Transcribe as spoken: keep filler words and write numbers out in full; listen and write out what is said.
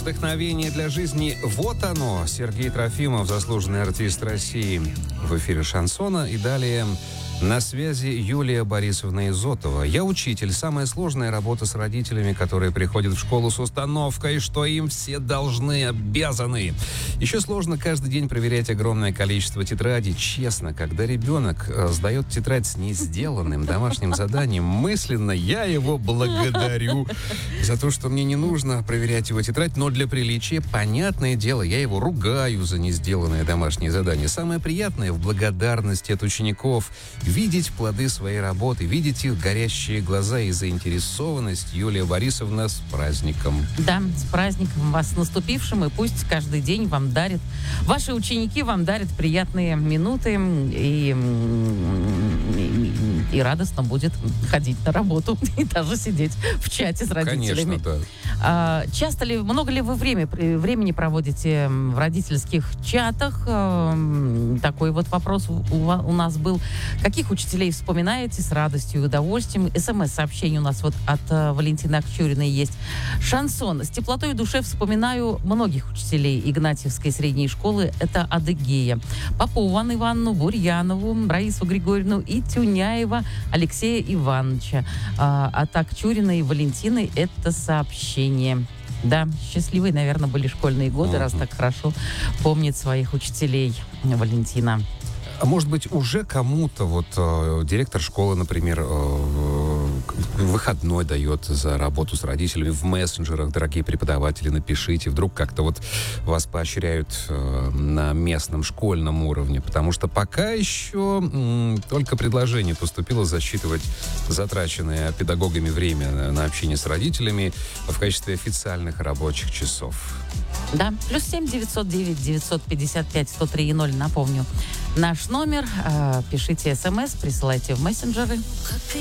Вдохновение для жизни. Вот оно. Сергей Трофимов, заслуженный артист России, в эфире шансона. И далее на связи Юлия Борисовна Изотова. Я учитель. Самая сложная работа с родителями, которые приходят в школу с установкой, что им все должны, обязаны. Еще сложно каждый день проверять огромное количество тетрадей. Честно, когда ребенок сдает тетрадь с несделанным домашним заданием, мысленно я его благодарю за то, что мне не нужно проверять его тетрадь, но для приличия, понятное дело, я его ругаю за несделанное домашнее задание. Самое приятное в благодарности от учеников — видеть плоды своей работы, видеть их горящие глаза и заинтересованность. Юлия Борисовна, с праздником. Да, с праздником вас наступившим, и пусть каждый день вам дарит, ваши ученики вам дарят приятные минуты, и, и, и радостно будет ходить на работу и даже сидеть в чате с родителями. Конечно, да. А, часто ли, много ли вы время, времени проводите в родительских чатах? А, такой вот вопрос у, у нас был. Каких учителей вспоминаете с радостью и удовольствием? СМС-сообщение у нас вот от uh, Валентины Акчуриной есть. Шансон. С теплотой в душе вспоминаю многих учителей Игнатьевской средней школы. Это Адыгея. Попову Анну Ивановну, Бурьянову, Раису Григорьевну и Тюняева Алексея Ивановича. А, от Акчуриной и Валентины это сообщение. Да, счастливые, наверное, были школьные годы, uh-huh. раз так хорошо помнит своих учителей Валентина. А может быть, уже кому-то, вот э, директор школы, например, э, выходной дает за работу с родителями в мессенджерах, дорогие преподаватели, напишите, вдруг как-то вот вас поощряют э, на местном школьном уровне, потому что пока еще м, только предложение поступило засчитывать затраченное педагогами время на, на общение с родителями в качестве официальных рабочих часов. Да, плюс семь девятьсот девять девятьсот пятьдесят пять сто три ноль, напомню. Наш номер, э, пишите смс, присылайте в мессенджеры.